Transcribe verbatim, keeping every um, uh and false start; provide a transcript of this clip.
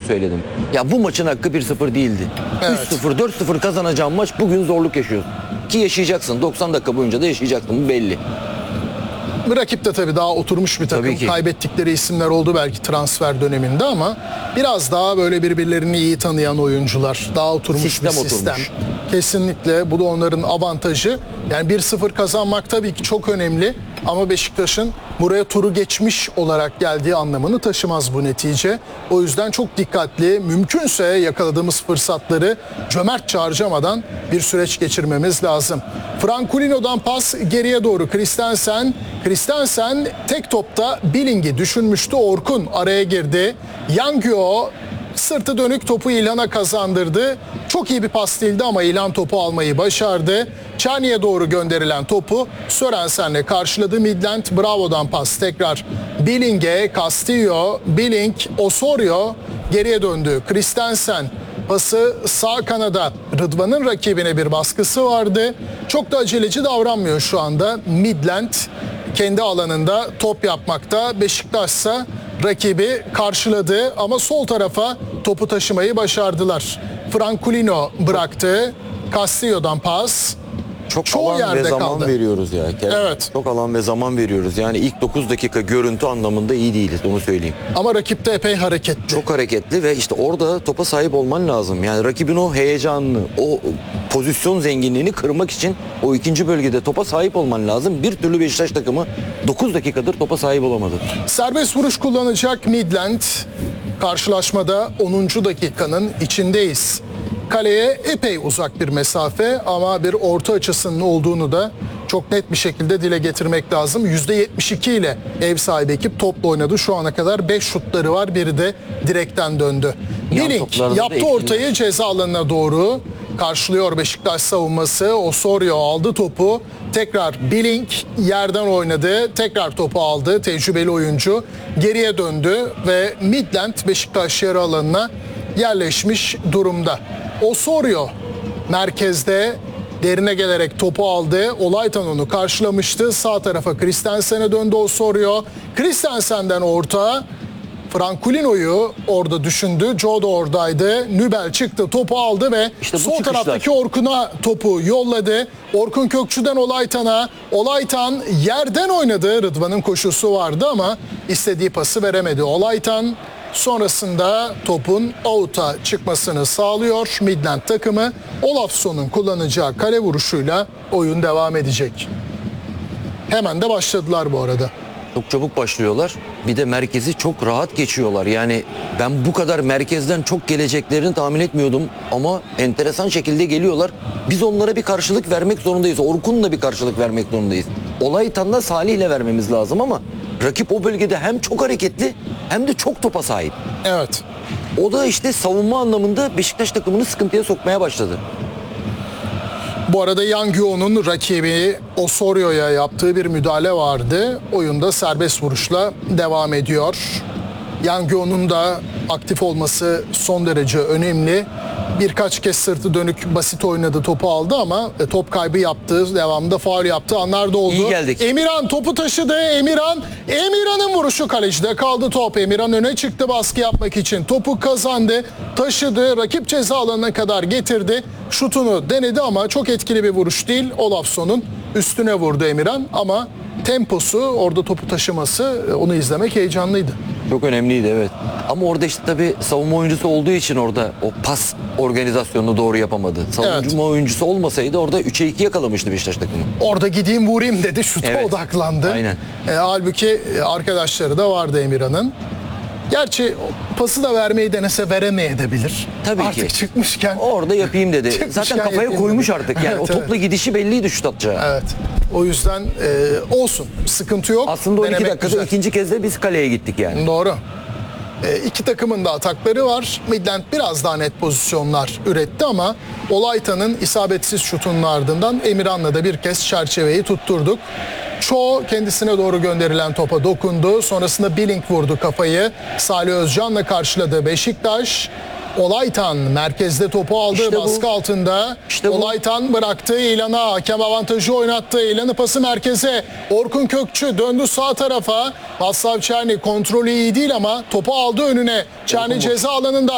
söyledim. Ya bu maçın hakkı bir sıfır değildi. Evet. üç sıfır, dört sıfır kazanacağın maç bugün zorluk yaşıyorsun. Ki yaşayacaksın. doksan dakika boyunca da yaşayacaksın. Bu belli. Rakip de tabii daha oturmuş bir takım. Tabii ki. Kaybettikleri isimler oldu belki transfer döneminde ama biraz daha böyle birbirlerini iyi tanıyan oyuncular. Daha oturmuş Sistem bir sistem. oturmuş. Kesinlikle bu da onların avantajı. Yani bir sıfır kazanmak tabii ki çok önemli ama Beşiktaş'ın buraya turu geçmiş olarak geldiği anlamını taşımaz bu netice. O yüzden çok dikkatli, mümkünse yakaladığımız fırsatları cömertçe harcamadan bir süreç geçirmemiz lazım. Franculino'dan pas geriye doğru Christensen. Christensen tek topta Billing'i düşünmüştü. Orkun araya girdi. Yangyo sırtı dönük topu İlhan'a kazandırdı. Çok iyi bir pas değildi ama İlhan topu almayı başardı. Çerni'ye doğru gönderilen topu Sörensen'le karşıladı Midland. Bravo'dan pas tekrar Billing'e. Castillo, Billing, Osorio geriye döndü. Christensen pası sağ kanada. Rıdvan'ın rakibine bir baskısı vardı. Çok da aceleci davranmıyor şu anda. Midland kendi alanında top yapmakta. Beşiktaş ise rakibi karşıladı ama sol tarafa topu taşımayı başardılar. Franculino bıraktı. Castillo'dan pas. Çok Çoğu alan ve yerde zaman kaldı. veriyoruz ya. Evet. Çok alan ve zaman veriyoruz. Yani ilk dokuz dakika görüntü anlamında iyi değiliz. Onu söyleyeyim. Ama rakip de epey hareketli. Çok hareketli ve işte orada topa sahip olman lazım. Yani rakibin o heyecanını, o pozisyon zenginliğini kırmak için o ikinci bölgede topa sahip olman lazım. Bir türlü Beşiktaş takımı dokuz dakikadır topa sahip olamadı. Serbest vuruş kullanacak Midland. Karşılaşmada onuncu dakikanın içindeyiz. Kaleye epey uzak bir mesafe ama bir orta açısının olduğunu da çok net bir şekilde dile getirmek lazım. yüzde yetmiş iki ile ev sahibi ekip topla oynadı. Şu ana kadar beş şutları var. Biri de direkten döndü. Yan Billing toplarda da yaptı etkili. ortayı ceza alanına doğru. Karşılıyor Beşiktaş savunması. Osorio aldı topu. Tekrar Billing yerden oynadı. Tekrar topu aldı. Tecrübeli oyuncu geriye döndü ve Midland Beşiktaş yarı alanına yerleşmiş durumda. Osorio merkezde derine gelerek topu aldı. Olaytan onu karşılamıştı. Sağ tarafa Christensen'e döndü Osorio. Christensen'den orta. Franculino'yu orada düşündü. Joe da oradaydı. Nübel çıktı, topu aldı ve İşte bu sol çıkışlar. taraftaki Orkun'a topu yolladı. Orkun Kökçü'den Olaytan'a. Olaytan yerden oynadı. Rıdvan'ın koşusu vardı ama istediği pası veremedi. Olaytan sonrasında topun out'a çıkmasını sağlıyor. Midland takımı Olafson'un kullanacağı kale vuruşuyla oyun devam edecek. Hemen de başladılar bu arada. Çok çabuk başlıyorlar. Bir de merkezi çok rahat geçiyorlar. Yani ben bu kadar merkezden çok geleceklerini tahmin etmiyordum. Ama enteresan şekilde geliyorlar. Biz onlara bir karşılık vermek zorundayız. Orkun'la bir karşılık vermek zorundayız. Olaytan'la Salih'le vermemiz lazım ama rakip o bölgede hem çok hareketli hem de çok topa sahip. Evet. O da işte savunma anlamında Beşiktaş takımını sıkıntıya sokmaya başladı. Bu arada Yangyo'nun rakibi Osorio'ya yaptığı bir müdahale vardı. Oyunda serbest vuruşla devam ediyor. Yangyo'nun da aktif olması son derece önemli. Birkaç kez sırtı dönük basit oynadı, topu aldı ama top kaybı yaptı. Devamında faul yaptı anlar da oldu. İyi geldik. Emirhan topu taşıdı. Emirhan, Emirhan'ın vuruşu kalecide kaldı top. Emirhan öne çıktı baskı yapmak için. Topu kazandı, taşıdı. Rakip ceza alanına kadar getirdi. Şutunu denedi ama çok etkili bir vuruş değil. Olafson'un üstüne vurdu Emirhan ama temposu, orada topu taşıması, onu izlemek heyecanlıydı. Çok önemliydi evet. Ama orada işte tabii savunma oyuncusu olduğu için orada o pas organizasyonunu doğru yapamadı. Savunma Evet. oyuncusu olmasaydı orada üçe iki yakalamıştı Beşiktaş takımı. Orada gideyim vurayım dedi, şuta Evet. odaklandı. Aynen. E, halbuki e, arkadaşları da vardı Emirhan'ın. Gerçi pası da vermeyi denese veremeyebilir. Tabii Artık ki. çıkmışken. Orada yapayım dedi. Çıkmışken Zaten kafaya yapayım koymuş dedi. artık. Yani Evet, o topla evet. gidişi belliydi şut atacağı. Evet. O yüzden e, olsun. Sıkıntı yok. Aslında on iki Denemek dakikada güzel. ikinci kez de biz kaleye gittik yani. Doğru. E, iki takımın da atakları var. Midland biraz daha net pozisyonlar üretti ama Olaytan'ın isabetsiz şutunun ardından Emirhan'la da bir kez çerçeveyi tutturduk. Cho kendisine doğru gönderilen topa dokundu. Sonrasında Billing vurdu kafayı. Salih Özcan'la karşıladı Beşiktaş. Olaytan merkezde topu aldı, İşte bu. baskı altında. İşte bu. Olaytan bıraktı İlhan'a, hakem avantajı oynattı. İlhan'ı pası merkeze. Orkun Kökçü döndü sağ tarafa. Vaslav Çerni kontrolü iyi değil ama topu aldı önüne. Çerni ceza alanında.